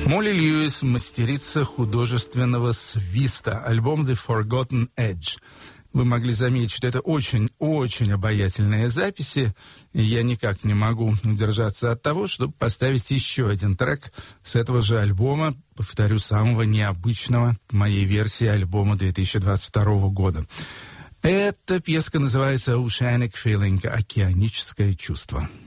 Молли Льюис, мастерица художественного свиста. Альбом «The Forgotten Edge». Вы могли заметить, что это очень-очень обаятельные записи, и я никак не могу удержаться от того, чтобы поставить еще один трек с этого же альбома, повторю, самого необычного моей версии альбома 2022 года. Эта пьеска называется «Oceanic Feeling» — «Океаническое чувство».